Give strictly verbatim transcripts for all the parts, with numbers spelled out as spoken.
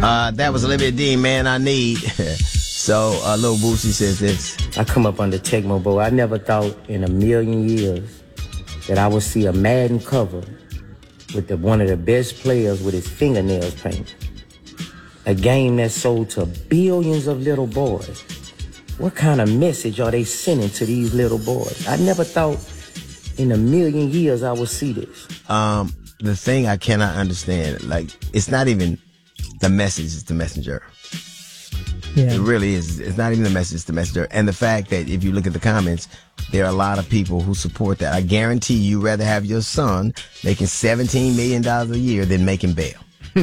Uh, that was Olivia Dean, Man I Need. So, uh, Lil Boosie says this. I come up under Tecmo Bowl. I never thought in a million years that I would see a Madden cover with the, one of the best players with his fingernails painted. A game that sold to billions of little boys. What kind of message are they sending to these little boys? I never thought in a million years I would see this. Um, the thing I cannot understand, like, it's not even the message, it's the messenger. Yeah. It really is. It's not even the message, it's the messenger. And the fact that if you look at the comments, there are a lot of people who support that. I guarantee you rather have your son making seventeen million dollars a year than making bail.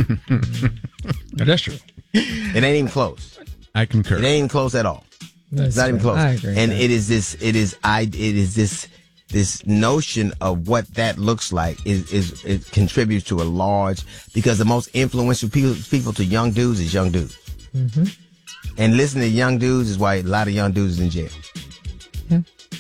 That's true. It ain't even close. I concur. It ain't even close at all. That's It's not even true. close. I agree. And with it is this, it is, I, it is this, this notion of what that looks like is, is, it contributes to a large, because the most influential people, people to young dudes is young dudes. Mm-hmm. And listening to young dudes is why a lot of young dudes is in jail. Yeah.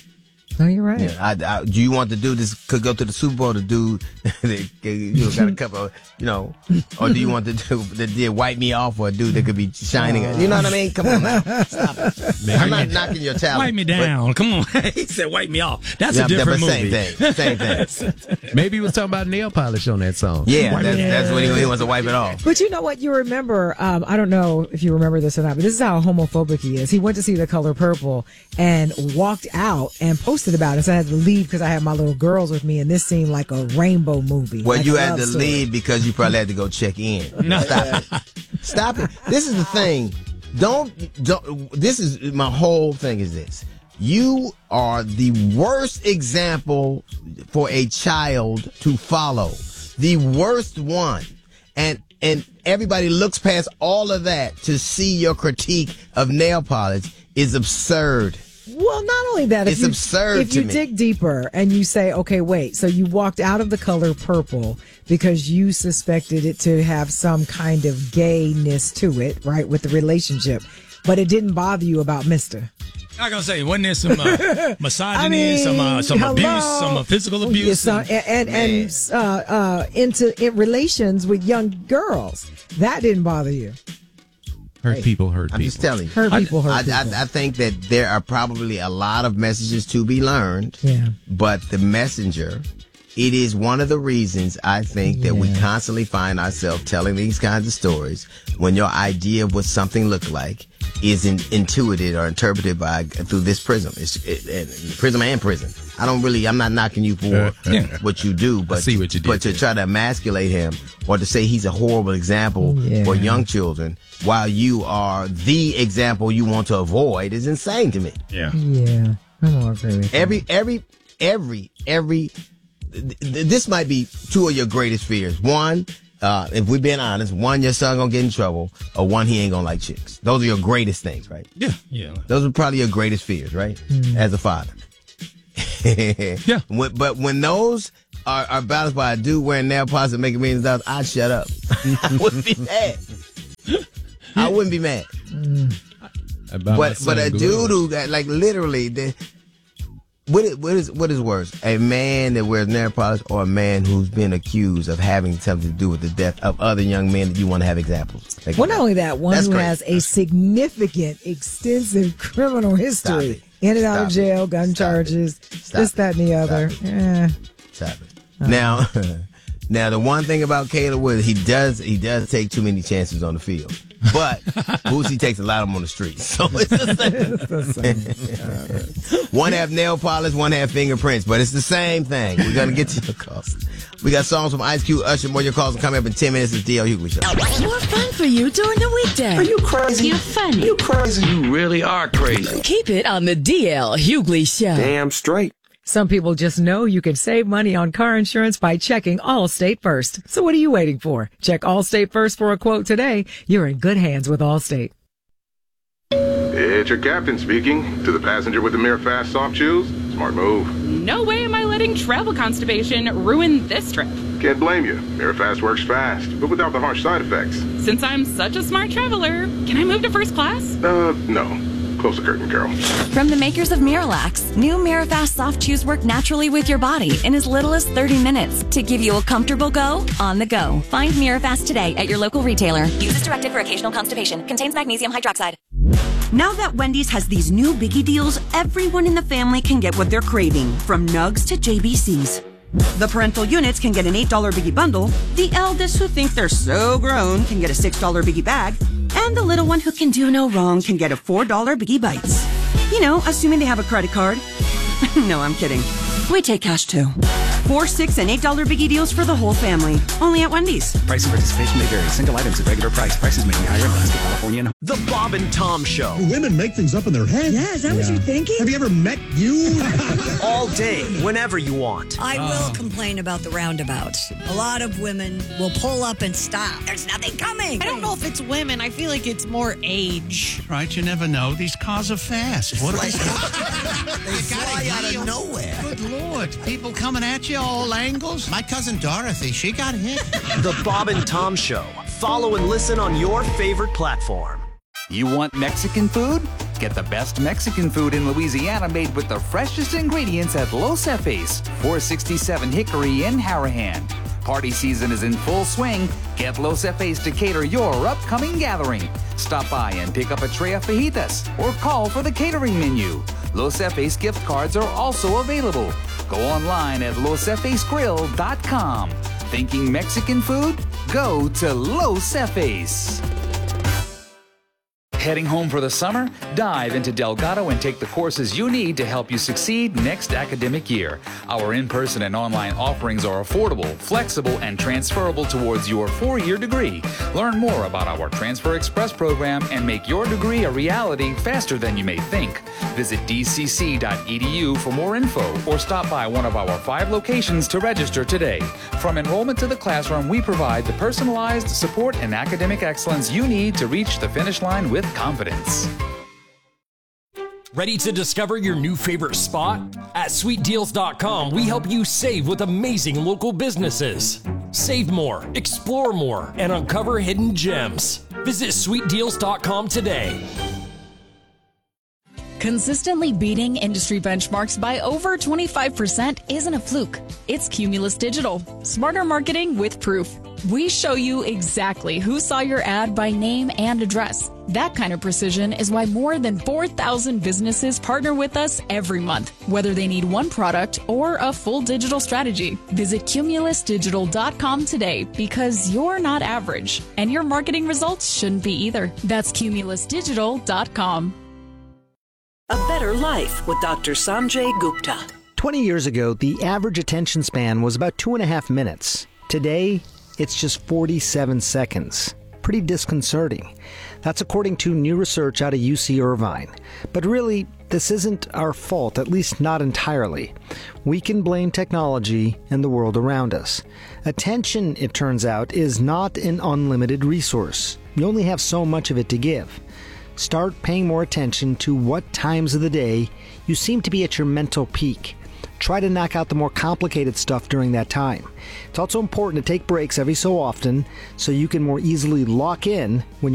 No, you're right. Yeah, I, I, do you want the dude that could go to the Super Bowl, the dude that you know, got a couple of, you know, or do you want the dude that did wipe me off, or a dude that could be shining? You know what I mean? Come on now. Stop it. I'm not knocking your talent. Wipe me down. Come on. He said wipe me off. That's Yeah, a different but movie. same thing. Same thing. Maybe he was talking about nail polish on that song. Yeah, that's, that's when he, he wants to wipe it off. But you know what? You remember, um, I don't know if you remember this or not, but this is how homophobic he is. He went to see The Color Purple and walked out and posted about it. So I had to leave because I had my little girls with me, and this seemed like a rainbow movie. Well, like you a had love to story. leave because you probably had to go check in. Stop it. Stop it. This is the thing. Don't, don't, this is, my whole thing is this. You are the worst example for a child to follow. The worst one. And, and everybody looks past all of that to see your critique of nail polish is absurd. Well, not only that, It's if you, absurd if to you me. dig deeper and you say, okay, wait, so you walked out of The Color Purple because you suspected it to have some kind of gayness to it, right, with the relationship, but it didn't bother you about Mister I gotta say, wasn't there some uh, misogyny, I mean, some uh, some hello? abuse, some uh, physical abuse? Yes, uh, and and, and uh, uh, into in relations with young girls. That didn't bother you. Hurt people, hurt I'm people. just telling you. Hurt people, hurt I, people. I, I think that there are probably a lot of messages to be learned. Yeah. But the messenger, it is one of the reasons I think that we Yeah. constantly find ourselves telling these kinds of stories when your idea of what something looked like is in, intuited or interpreted by through this prism. It's it, it, prism and prison. I don't really. I'm not knocking you for Yeah. what you do, but see what you did but to there. try to emasculate him or to say he's a horrible example Yeah. for young children while you are the example you want to avoid is insane to me. Yeah. Yeah, I don't agree with you. Every, every, every, every, th- th- this might be two of your greatest fears. One, uh, if we're being honest, one, your son gonna get in trouble, or one, he ain't gonna like chicks. Those are your greatest things, right? Yeah. Yeah. Those are probably your greatest fears, right? As a father. Yeah. When, but when those are, are balanced by a dude wearing nail polish and making millions of dollars, I'd shut up. I wouldn't be mad. I wouldn't be mad. About my But son but a Glue. dude who got like literally the what is, what is what is worse? A man that wears nail polish or a man who's been accused of having something to do with the death of other young men that you want to have examples? Like, Well, not only that, one That's who crazy. has a significant, extensive criminal history, it. in and out Stop of it. jail, gun Stop charges, it. Stop this, that, and the other. Stop it. Yeah. Stop it. Now now the one thing about Caleb Woods, he does he does take too many chances on the field. But Boosie takes a lot of them on the street. So it's the same. One have nail polish, one have fingerprints, but it's the same thing. We're going to get to your calls. We got songs from Ice Cube, Usher. More of your calls will come up in ten minutes. It's D L Hughley Show. More fun for you during the weekday. Are you crazy? You're funny. You crazy? You really are crazy. Keep it on the D L Hughley Show. Damn straight. Some people just know you can save money on car insurance by checking Allstate first. So what are you waiting for? Check Allstate first for a quote today. You're in good hands with Allstate. It's your captain speaking. To the passenger with the Mirror Fast soft shoes, smart move. No way am I letting travel constipation ruin this trip. Can't blame you. Mirror Fast works fast, but without the harsh side effects. Since I'm such a smart traveler, can I move to first class? Uh, no. Close the curtain, Carol. From the makers of Miralax, new Mirafast soft chews work naturally with your body in as little as thirty minutes to give you a comfortable go on the go. Find Mirafast today at your local retailer. Use as directed for occasional constipation. Contains magnesium hydroxide. Now that Wendy's has these new biggie deals, everyone in the family can get what they're craving, from nugs to J B Cs. The parental units can get an eight dollar biggie bundle, the eldest who think they're so grown can get a six dollar biggie bag, and the little one who can do no wrong can get a four dollar biggie bites. You know, assuming they have a credit card. No, I'm kidding. We take cash too. Four, six, and eight dollar biggie deals for the whole family. Only at Wendy's. Price and participation may vary. Single items at regular price. Prices may be higher in Alaska, California. The Bob and Tom Show. Do women make things up in their head? Yeah, is that yeah. what you're thinking? Have you ever met you? All day, whenever you want. I will oh. complain about the roundabouts. A lot of women will pull up and stop. There's nothing coming. I don't know if it's women. I feel like it's more age. Right, you never know. These cars are fast. What are they? They fly out of nowhere. Good Lord. People coming at you all angles. My cousin Dorothy, she got hit. The Bob and Tom Show. Follow and listen on your favorite platform. You want Mexican food? Get the best Mexican food in Louisiana made with the freshest ingredients at Los Jefes, four sixty-seven Hickory in Harahan. Party season is in full swing. Get Los Jefes to cater your upcoming gathering. Stop by and pick up a tray of fajitas or call for the catering menu. Los Jefes gift cards are also available. Go online at los jefes grill dot com. Thinking Mexican food? Go to Los Jefes. Heading home for the summer? Dive into Delgado and take the courses you need to help you succeed next academic year. Our in-person and online offerings are affordable, flexible, and transferable towards your four-year degree. Learn more about our Transfer Express program and make your degree a reality faster than you may think. Visit d c c dot e d u for more info or stop by one of our five locations to register today. From enrollment to the classroom, we provide the personalized support and academic excellence you need to reach the finish line with confidence. Ready to discover your new favorite spot? At sweet deals dot com, we help you save with amazing local businesses. Save more, explore more, and uncover hidden gems. Visit sweet deals dot com today. Consistently beating industry benchmarks by over twenty-five percent isn't a fluke. It's Cumulus Digital. Smarter marketing with proof. We show you exactly who saw your ad by name and address. That kind of precision is why more than four thousand businesses partner with us every month, whether they need one product or a full digital strategy. Visit cumulus digital dot com today because you're not average, and your marketing results shouldn't be either. That's cumulus digital dot com. A Better Life with Doctor Sanjay Gupta. twenty years ago, the average attention span was about two and a half minutes. Today, it's just forty-seven seconds. Pretty disconcerting. That's according to new research out of U C Irvine. But really, this isn't our fault, at least not entirely. We can blame technology and the world around us. Attention, it turns out, is not an unlimited resource. You only have so much of it to give. Start paying more attention to what times of the day you seem to be at your mental peak. Try to knock out the more complicated stuff during that time. It's also important to take breaks every so often so you can more easily lock in when